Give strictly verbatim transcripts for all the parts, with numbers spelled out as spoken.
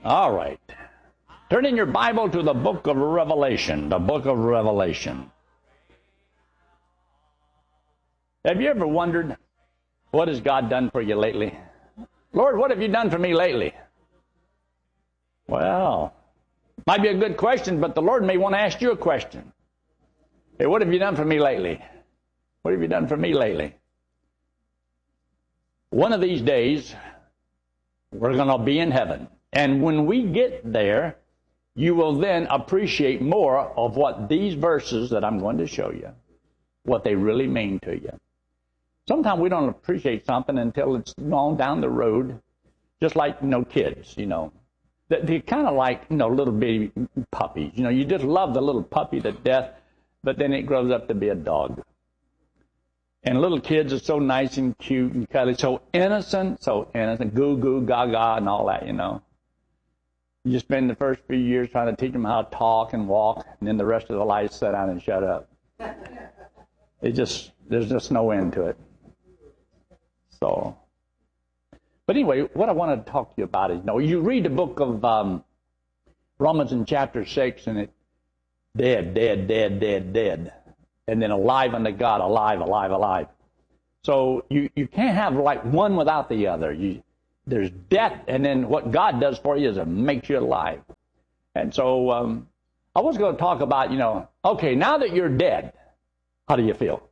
All right. Turn in your Bible to the book of Revelation, the book of Revelation. Have you ever wondered, what has God done for you lately? Lord, what have you done for me lately? Well, might be a good question, but the Lord may want to ask you a question. Hey, what have you done for me lately? What have you done for me lately? One of these days, we're going to be in heaven. And when we get there, you will then appreciate more of what these verses that I'm going to show you, what they really mean to you. Sometimes we don't appreciate something until it's gone down the road, just like, you know, kids, you know. They're kind of like, you know, little baby puppies. You know, you just love the little puppy to death, but then it grows up to be a dog. And little kids are so nice and cute and cuddly, so innocent, so innocent, goo goo, gaga, and all that, you know. You spend the first few years trying to teach them how to talk and walk, and then the rest of the life sit down and shut up. It just, there's just no end to it. So, but anyway, what I wanted to talk to you about is, you know, you read the book of um, Romans in chapter six, and it, dead, dead, dead, dead, dead. And then alive unto God, alive, alive, alive. So you, you can't have like one without the other. You, there's death, and then what God does for you is it makes you alive. And so um, I was going to talk about, you know, okay, now that you're dead, how do you feel?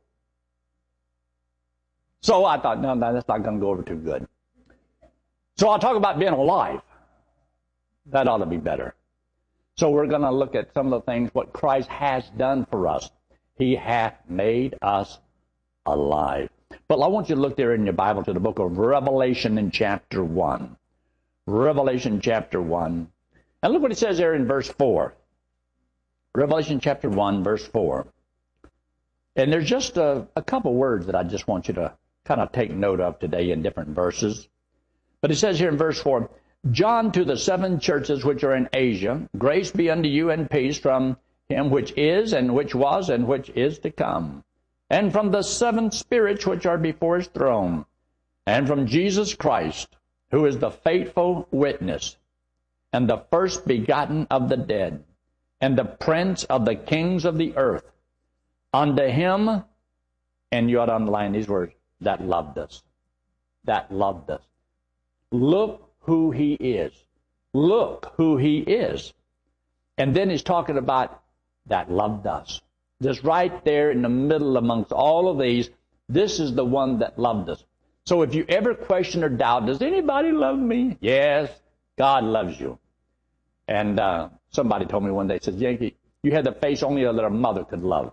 So I thought, no, no, that's not going to go over too good. So I'll talk about being alive. That ought to be better. So we're going to look at some of the things, what Christ has done for us. He hath made us alive. But I want you to look there in your Bible to the book of Revelation in chapter one. Revelation chapter one. And look what it says there in verse four. Revelation chapter one, verse four. And there's just a, a couple words that I just want you to kind of take note of today in different verses. But it says here in verse four, John to the seven churches which are in Asia, grace be unto you and peace from him which is, and which was, and which is to come, and from the seven spirits which are before his throne, and from Jesus Christ, who is the faithful witness, and the first begotten of the dead, and the prince of the kings of the earth, unto him, and you ought to underline these words, that loved us, that loved us. Look who he is. Look who he is. And then he's talking about that loved us. Just right there in the middle amongst all of these, this is the one that loved us. So if you ever question or doubt, does anybody love me? Yes, God loves you. And uh, somebody told me one day, said, Yankee, you had the face only that a mother could love.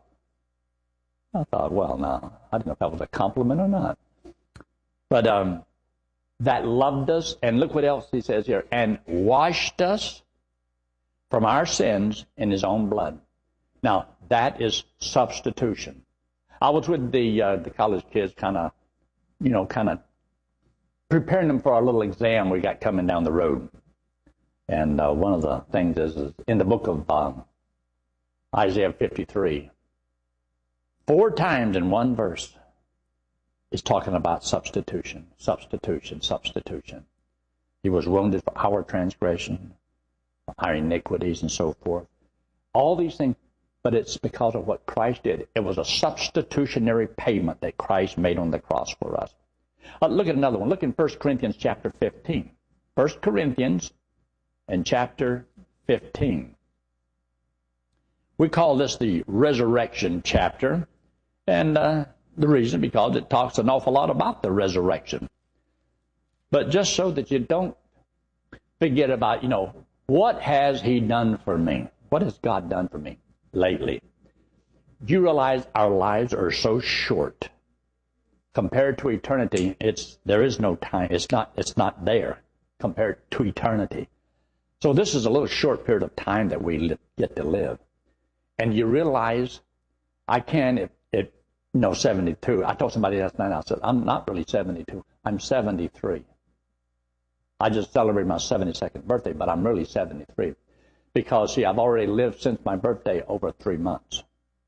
I thought, well, no, I didn't know if that was a compliment or not. But um, that loved us, and look what else he says here, and washed us from our sins in his own blood. Now, that is substitution. I was with the uh, the college kids kind of, you know, kind of preparing them for our little exam we got coming down the road. And uh, one of the things is, is in the book of um, Isaiah fifty-three, four times in one verse is talking about substitution, substitution, substitution. He was wounded for our transgression, our iniquities, and so forth. All these things, but it's because of what Christ did. It was a substitutionary payment that Christ made on the cross for us. Uh, look at another one. Look in First Corinthians chapter fifteen. First Corinthians and chapter fifteen. We call this the resurrection chapter, and uh, the reason because it talks an awful lot about the resurrection. But just so that you don't forget about, you know, what has he done for me? What has God done for me lately? Do you realize our lives are so short compared to eternity? It's there is no time. It's not. It's not there compared to eternity. So this is a little short period of time that we li- get to live, and you realize I can. If, if you know, seventy-two. I told somebody last night. I said I'm not really seventy-two. I'm seventy-three. I just celebrated my seventy-second birthday, but I'm really seventy-three. Because, see, I've already lived since my birthday over three months.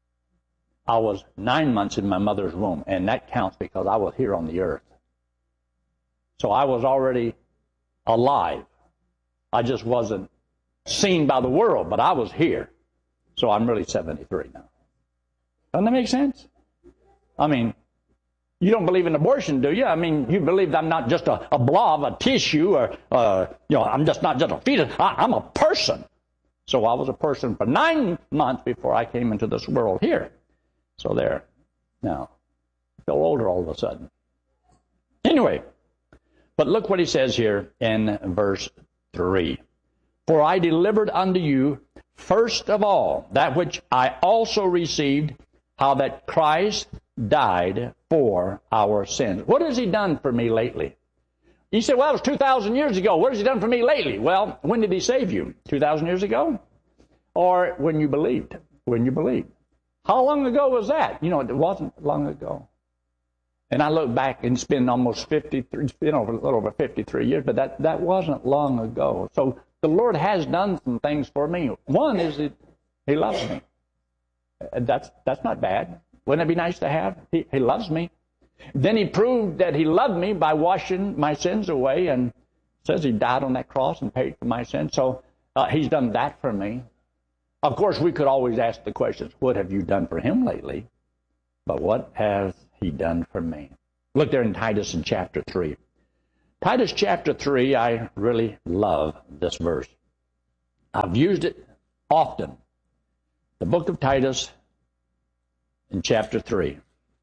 I was nine months in my mother's womb, and that counts because I was here on the earth. So I was already alive. I just wasn't seen by the world, but I was here. So I'm really seventy-three now. Doesn't that make sense? I mean, you don't believe in abortion, do you? I mean, you believe that I'm not just a, a blob, a tissue, or, uh, you know, I'm just not just a fetus. I, I'm a person. So I was a person for nine months before I came into this world here. So there. Now, I feel older all of a sudden. Anyway, but look what he says here in verse three. For I delivered unto you first of all that which I also received, how that Christ died for our sins. What has he done for me lately? You say, well, it was two thousand years ago. What has he done for me lately? Well, when did he save you? two thousand years ago? Or when you believed? When you believed. How long ago was that? You know, it wasn't long ago. And I look back, and it's been almost fifty-three, you know, a little over fifty-three years, but that, that wasn't long ago. So the Lord has done some things for me. One is that he loves me. That's, that's not bad. Wouldn't it be nice to have? He, he loves me. Then he proved that he loved me by washing my sins away, and says he died on that cross and paid for my sins. So uh, he's done that for me. Of course, we could always ask the questions, what have you done for him lately? But what has he done for me? Look there in Titus in chapter three. Titus chapter three, I really love this verse. I've used it often. The book of Titus in chapter three.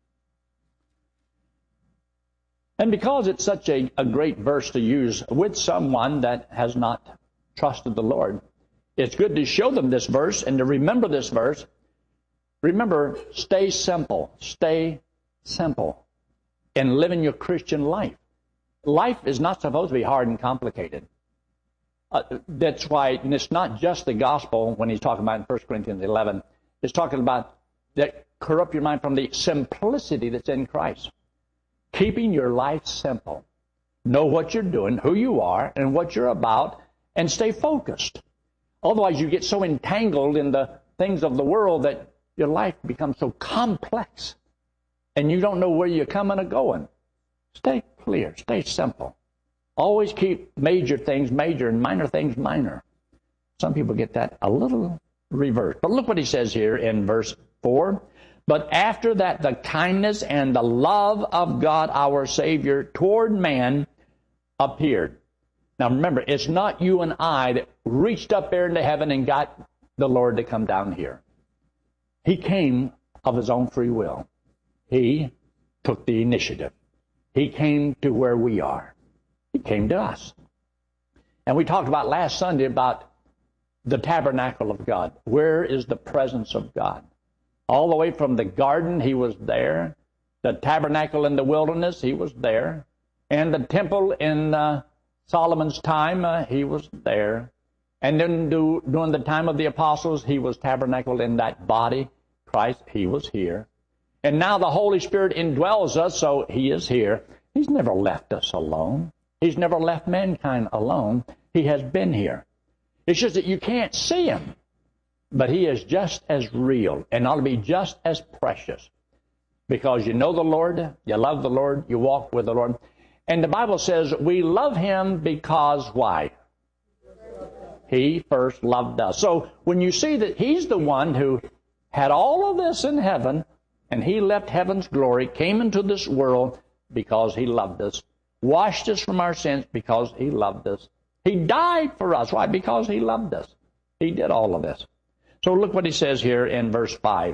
And because it's such a, a great verse to use with someone that has not trusted the Lord, it's good to show them this verse and to remember this verse. Remember, stay simple. Stay simple in living your Christian life. Life is not supposed to be hard and complicated. Uh, that's why and it's not just the gospel when he's talking about in First Corinthians eleven. It's talking about that corrupt your mind from the simplicity that's in Christ. Keeping your life simple. Know what you're doing, who you are, and what you're about, and stay focused. Otherwise, you get so entangled in the things of the world that your life becomes so complex, and you don't know where you're coming or going. Stay clear. Stay simple. Always keep major things major and minor things minor. Some people get that a little reversed. But look what he says here in verse four. But after that, the kindness and the love of God our Savior toward man appeared. Now remember, it's not you and I that reached up there into heaven and got the Lord to come down here. He came of his own free will. He took the initiative. He came to where we are. He came to us. And we talked about last Sunday about the tabernacle of God. Where is the presence of God? All the way from the garden, he was there. The tabernacle in the wilderness, he was there. And the temple in uh, Solomon's time, uh, he was there. And then do, during the time of the apostles, he was tabernacled in that body. Christ, he was here. And now the Holy Spirit indwells us, so he is here. He's never left us alone. He's never left mankind alone. He has been here. It's just that you can't see him. But he is just as real and ought to be just as precious. Because you know the Lord, you love the Lord, you walk with the Lord. And the Bible says we love him because why? He first loved us. So when you see that he's the one who had all of this in heaven, and he left heaven's glory, came into this world because he loved us, washed us from our sins because he loved us. He died for us. Why? Because he loved us. He did all of this. So look what he says here in verse five.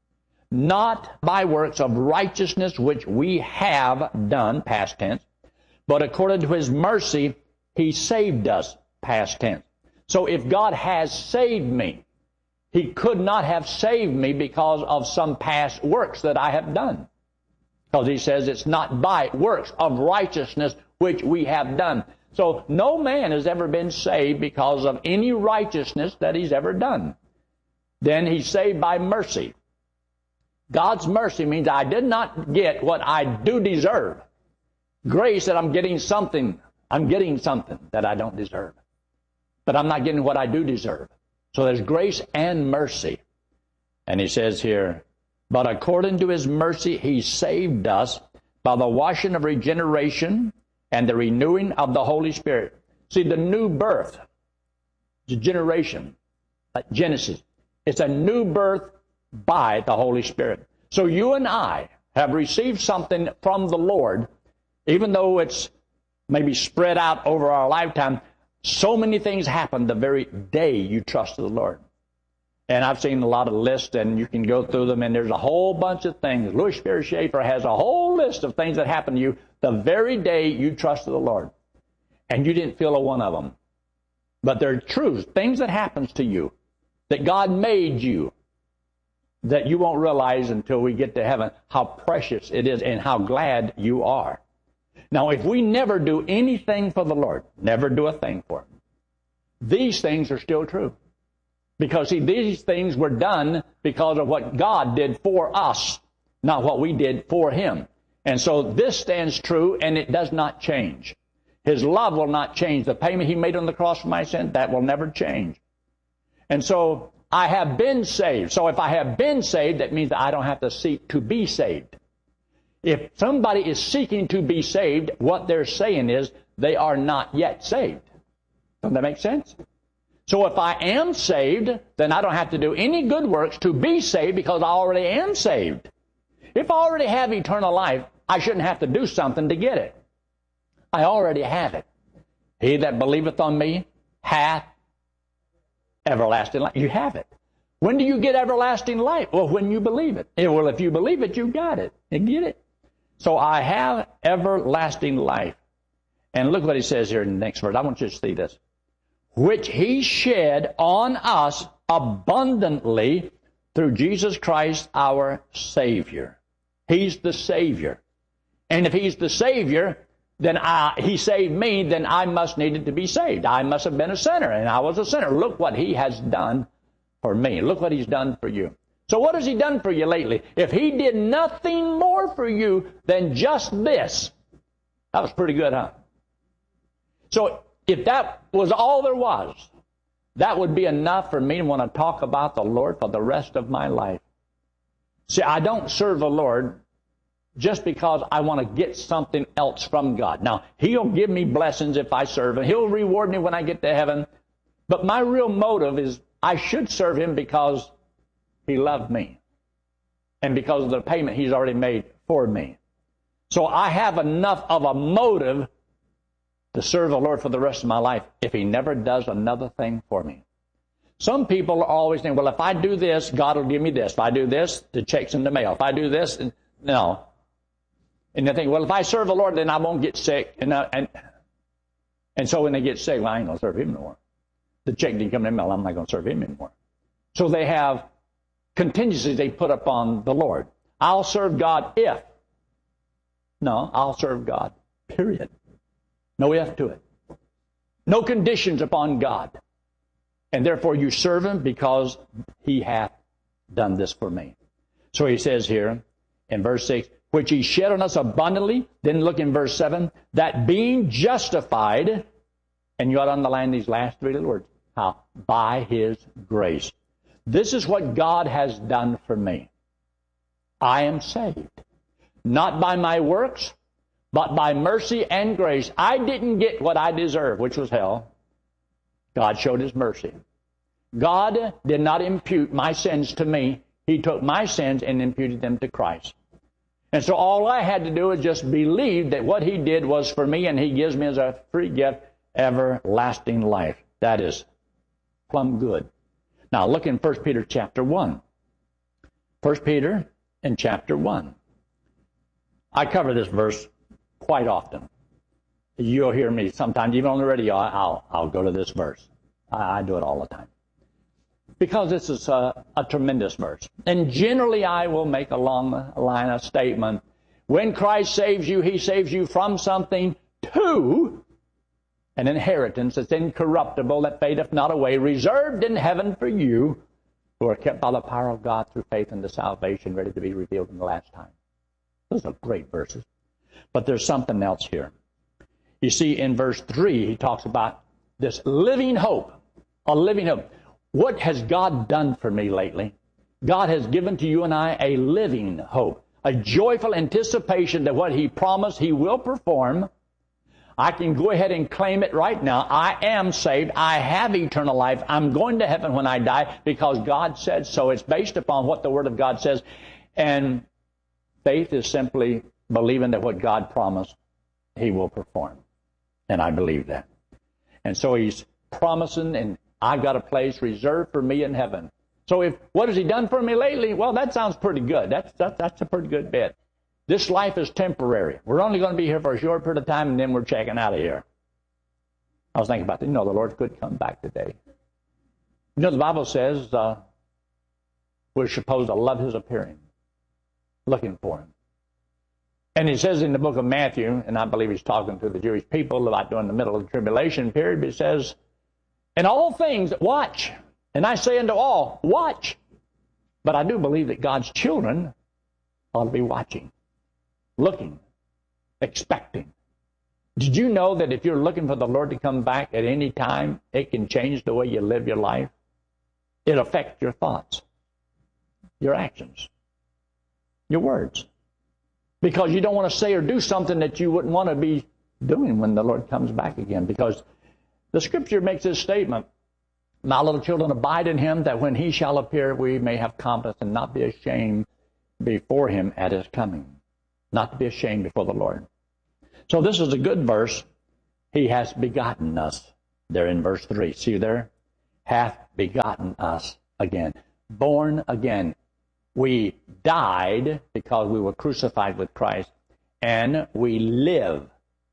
Not by works of righteousness which we have done, past tense, but according to his mercy, he saved us, past tense. So if God has saved me, he could not have saved me because of some past works that I have done. Because he says it's not by works of righteousness which we have done. So no man has ever been saved because of any righteousness that he's ever done. Then he's saved by mercy. God's mercy means I did not get what I do deserve. Grace that I'm getting something. I'm getting something that I don't deserve. But I'm not getting what I do deserve. So there's grace and mercy. And he says here, but according to his mercy, he saved us by the washing of regeneration and the renewing of the Holy Spirit. See, the new birth It's a generation, like Genesis. It's a new birth by the Holy Spirit. So you and I have received something from the Lord, even though it's maybe spread out over our lifetime. So many things happen the very day you trust the Lord. And I've seen a lot of lists, and you can go through them, and there's a whole bunch of things. Louis Spear Schaefer has a whole list of things that happen to you the very day you trusted the Lord. And you didn't feel a one of them. But they're truths, things that happens to you, that God made you, that you won't realize until we get to heaven how precious it is and how glad you are. Now, if we never do anything for the Lord, never do a thing for Him, these things are still true. Because, see, these things were done because of what God did for us, not what we did for Him. And so this stands true, and it does not change. His love will not change. The payment He made on the cross for my sin, that will never change. And so I have been saved. So if I have been saved, that means that I don't have to seek to be saved. If somebody is seeking to be saved, what they're saying is they are not yet saved. Doesn't that make sense? So if I am saved, then I don't have to do any good works to be saved because I already am saved. If I already have eternal life, I shouldn't have to do something to get it. I already have it. He that believeth on me hath everlasting life. You have it. When do you get everlasting life? Well, when you believe it. Well, if you believe it, you got it. You get it. So I have everlasting life. And look what he says here in the next verse. I want you to see this. Which He shed on us abundantly through Jesus Christ our Savior. He's the Savior. And if He's the Savior, then I, He saved me, then I must needed to be saved. I must have been a sinner, and I was a sinner. Look what He has done for me. Look what He's done for you. So what has He done for you lately? If He did nothing more for you than just this, that was pretty good, huh? So if that was all there was, that would be enough for me to want to talk about the Lord for the rest of my life. See, I don't serve the Lord just because I want to get something else from God. Now, He'll give me blessings if I serve Him. He'll reward me when I get to heaven. But my real motive is I should serve Him because He loved me and because of the payment He's already made for me. So I have enough of a motive to serve the Lord for the rest of my life if He never does another thing for me. Some people are always saying, well, if I do this, God will give me this. If I do this, the check's in the mail. If I do this, no. And they think, well, if I serve the Lord, then I won't get sick. And uh, and and so when they get sick, well, I ain't going to serve Him anymore. The check didn't come in the mail. I'm not going to serve Him anymore. So they have contingencies they put upon the Lord. I'll serve God if. No, I'll serve God, period. No if to it. No conditions upon God. And therefore you serve Him because He hath done this for me. So he says here in verse six, which He shed on us abundantly. Then look in verse seven, that being justified, and you ought to underline these last three little words. How? By His grace. This is what God has done for me. I am saved. Not by my works, but by mercy and grace. I didn't get what I deserved, which was hell. God showed His mercy. God did not impute my sins to me. He took my sins and imputed them to Christ. And so all I had to do was just believe that what He did was for me, and He gives me as a free gift everlasting life. That is plumb good. Now look in First Peter chapter one. First Peter in chapter one. I cover this verse quite often. You'll hear me sometimes, even on the radio, I'll, I'll go to this verse. I, I do it all the time. Because this is a, a tremendous verse. And generally I will make a long line of statement. When Christ saves you, He saves you from something to an inheritance that's incorruptible, that fadeth not away, reserved in heaven for you, who are kept by the power of God through faith unto salvation, ready to be revealed in the last time. Those are great verses. But there's something else here. You see, in verse three, he talks about this living hope. A living hope. What has God done for me lately? God has given to you and I a living hope. A joyful anticipation that what He promised He will perform. I can go ahead and claim it right now. I am saved. I have eternal life. I'm going to heaven when I die because God said so. It's based upon what the Word of God says. And faith is simply believing that what God promised, He will perform. And I believe that. And so He's promising, and I've got a place reserved for me in heaven. So if what has He done for me lately? Well, that sounds pretty good. That's, that, that's a pretty good bit. This life is temporary. We're only going to be here for a short period of time, and then we're checking out of here. I was thinking about that. You know, the Lord could come back today. You know, the Bible says uh, we're supposed to love His appearing, looking for Him. And He says in the book of Matthew, and I believe He's talking to the Jewish people about during the middle of the tribulation period, but He says, in all things, watch. And I say unto all, watch. But I do believe that God's children ought to be watching, looking, expecting. Did you know that if you're looking for the Lord to come back at any time, it can change the way you live your life? It affects your thoughts, your actions, your words. Because you don't want to say or do something that you wouldn't want to be doing when the Lord comes back again. Because the Scripture makes this statement, my little children, abide in Him, that when He shall appear, we may have confidence and not be ashamed before Him at His coming. Not to be ashamed before the Lord. So this is a good verse. He has begotten us. There in verse three. See there? Hath begotten us again. Born again. We died because we were crucified with Christ. And we live.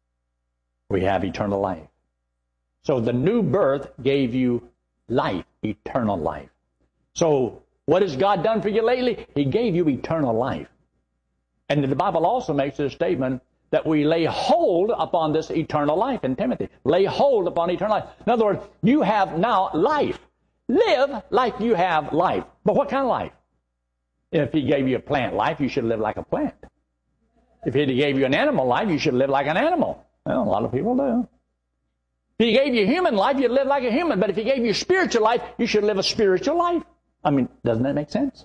We have eternal life. So the new birth gave you life, eternal life. So what has God done for you lately? He gave you eternal life. And the Bible also makes this statement that we lay hold upon this eternal life in Timothy. Lay hold upon eternal life. In other words, you have now life. Live like you have life. But what kind of life? If He gave you a plant life, you should live like a plant. If He gave you an animal life, you should live like an animal. Well, a lot of people do. If He gave you human life, you'd live like a human. But if He gave you spiritual life, you should live a spiritual life. I mean, doesn't that make sense?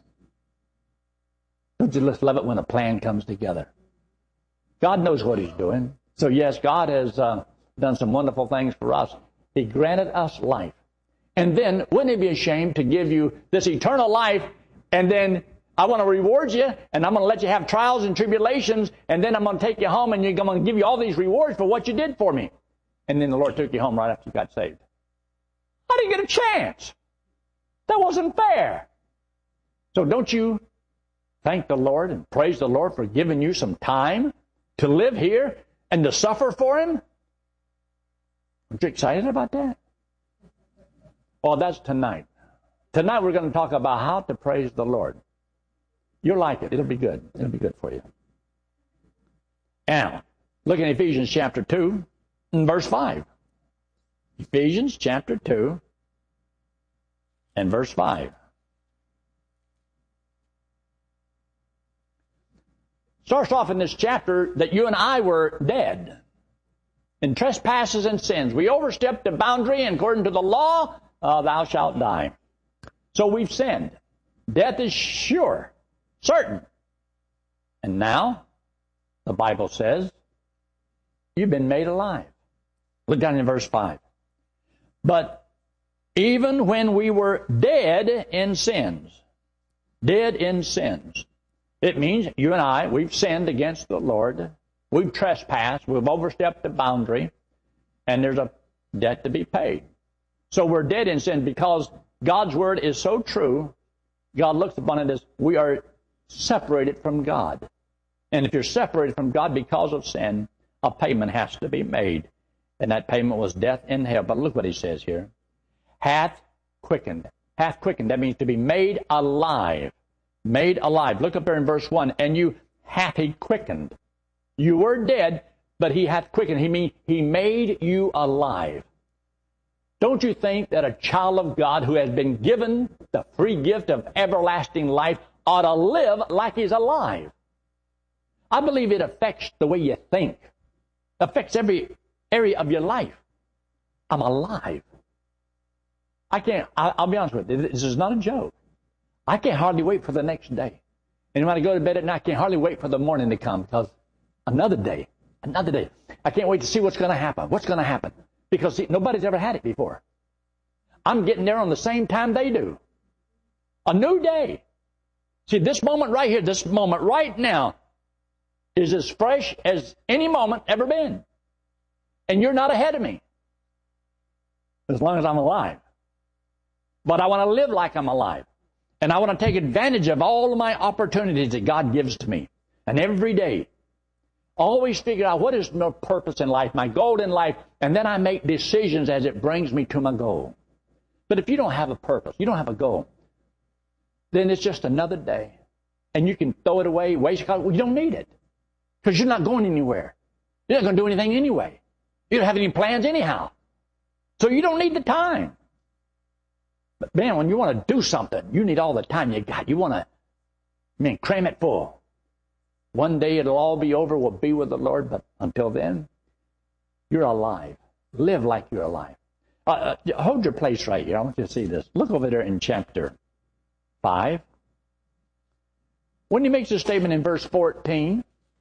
Don't you just love it when a plan comes together? God knows what He's doing. So yes, God has uh, done some wonderful things for us. He granted us life. And then, wouldn't He be ashamed to give you this eternal life, and then I want to reward you, and I'm going to let you have trials and tribulations, and then I'm going to take you home, and I'm going to give you all these rewards for what you did for me. And then the Lord took you home right after you got saved. I didn't get a chance. That wasn't fair. So don't you thank the Lord and praise the Lord for giving you some time to live here and to suffer for Him? Aren't you excited about that? Well, that's tonight. Tonight we're going to talk about how to praise the Lord. You'll like it. It'll be good. It'll be good for you. Now, look at Ephesians chapter two and verse five. Ephesians chapter two and verse five. Starts off in this chapter that you and I were dead in trespasses and sins. We overstepped the boundary, and according to the law, uh, thou shalt die. So we've sinned. Death is sure, certain. And now, the Bible says, you've been made alive. Look down in verse five. But even when we were dead in sins, dead in sins, it means you and I, we've sinned against the Lord. We've trespassed. We've overstepped the boundary. And there's a debt to be paid. So we're dead in sin because God's Word is so true. God looks upon it as we are separated from God. And if you're separated from God because of sin, a payment has to be made. And that payment was death in hell. But look what He says here. Hath quickened. Hath quickened. That means to be made alive. Made alive. Look up there in verse one. And you hath He quickened. You were dead, but He hath quickened. He mean He made you alive. Don't you think that a child of God who has been given the free gift of everlasting life ought to live like he's alive? I believe it affects the way you think. Affects every area of your life. I'm alive. I can't, I, I'll be honest with you, this is not a joke. I can't hardly wait for the next day. And when I go to bed at night, I can't hardly wait for the morning to come because another day, another day. I can't wait to see what's going to happen. What's going to happen? Because see, nobody's ever had it before. I'm getting there on the same time they do. A new day. See, this moment right here, this moment right now, is as fresh as any moment ever been. And you're not ahead of me. As long as I'm alive. But I want to live like I'm alive. And I want to take advantage of all of my opportunities that God gives to me. And every day, always figure out what is my purpose in life, my goal in life, and then I make decisions as it brings me to my goal. But if you don't have a purpose, you don't have a goal, then it's just another day. And you can throw it away, waste it. Well, you don't need it. Because you're not going anywhere. You're not going to do anything anyway. You don't have any plans anyhow. So you don't need the time. But man, when you want to do something, you need all the time you got. You want to, man, cram it full. One day it'll all be over. We'll be with the Lord. But until then, you're alive. Live like you're alive. Uh, uh, hold your place right here. I want you to see this. Look over there in chapter five. When he makes a statement in verse fourteen,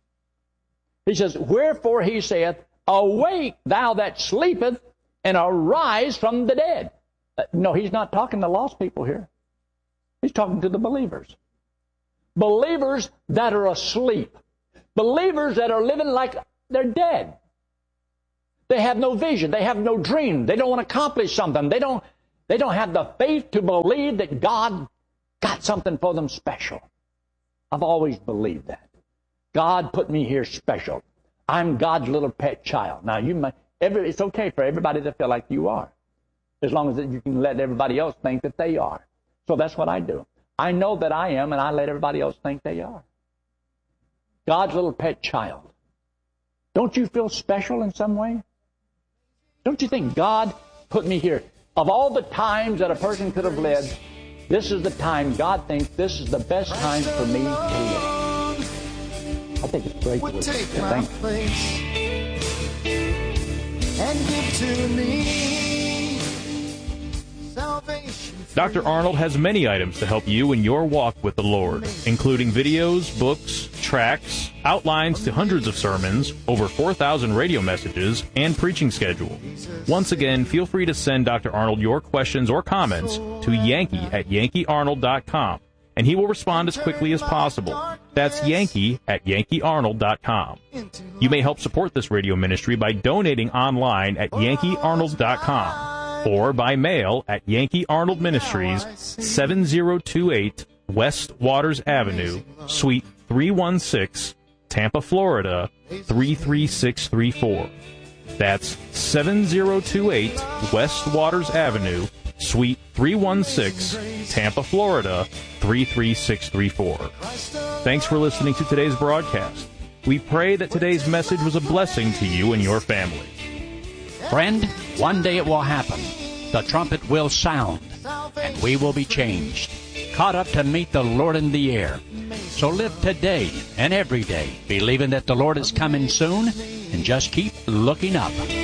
he says, wherefore he saith, awake thou that sleepeth, and arise from the dead. Uh, no, he's not talking to lost people here. He's talking to the believers. Believers that are asleep. Believers that are living like they're dead. They have no vision. They have no dream. They don't want to accomplish something. They don't, they don't have the faith to believe that God got something for them special. I've always believed that. God put me here special. I'm God's little pet child. Now, you might, every, it's okay for everybody to feel like you are, as long as you can let everybody else think that they are. So that's what I do. I know that I am, and I let everybody else think they are. God's little pet child. Don't you feel special in some way? Don't you think God put me here? Of all the times that a person could have lived, this is the time God thinks this is the best time for me to live. I think it's great. Would take my place and give to me salvation. Doctor Arnold has many items to help you in your walk with the Lord, including videos, books, tracts, outlines to hundreds of sermons, over four thousand radio messages, and preaching schedule. Once again, feel free to send Doctor Arnold your questions or comments to Yankee at Yankee Arnold dot com, and he will respond as quickly as possible. That's Yankee at Yankee Arnold dot com. You may help support this radio ministry by donating online at Yankee Arnold dot com or by mail at Yankee Arnold Ministries, seven oh two eight West Waters Avenue, Suite three one six, Tampa, Florida, three three six three four. That's seven oh two eight West Waters Avenue, Suite three one six, Tampa, Florida, three three six three four. Thanks for listening to today's broadcast. We pray that today's message was a blessing to you and your family. Friend, one day it will happen. The trumpet will sound, and we will be changed, caught up to meet the Lord in the air. So live today and every day, believing that the Lord is coming soon, and just keep looking up.